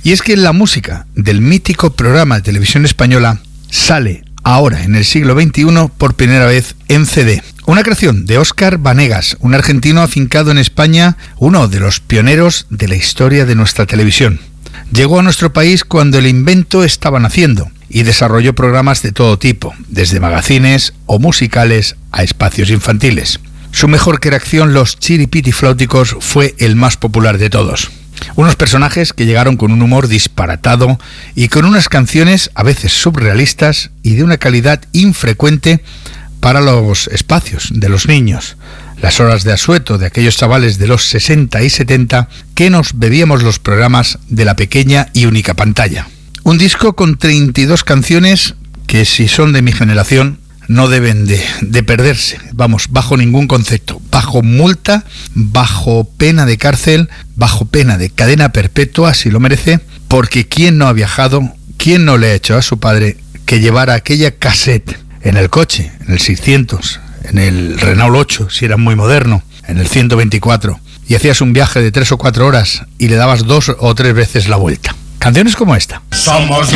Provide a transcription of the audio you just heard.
Y es que la música del mítico programa de televisión española sale ahora, en el siglo XXI, por primera vez en CD. Una creación de Óscar Vanegas, un argentino afincado en España, uno de los pioneros de la historia de nuestra televisión. Llegó a nuestro país cuando el invento estaba naciendo y desarrolló programas de todo tipo, desde magazines o musicales a espacios infantiles. Su mejor creación, Los Chiripitifláuticos, fue el más popular de todos. Unos personajes que llegaron con un humor disparatado y con unas canciones a veces surrealistas y de una calidad infrecuente para los espacios de los niños. Las horas de asueto de aquellos chavales de los 60 y 70 que nos bebíamos los programas de la pequeña y única pantalla. Un disco con 32 canciones que, si son de mi generación, no deben de perderse, vamos, bajo ningún concepto, bajo multa, bajo pena de cárcel, bajo pena de cadena perpetua, si lo merece, porque ¿quién no ha viajado, quién no le ha hecho a su padre que llevara aquella cassette en el coche, en el 600, en el Renault 8, si era muy moderno, en el 124, y hacías un viaje de 3 o 4 horas y le dabas 2 o 3 veces la vuelta? Canciones como esta. Somos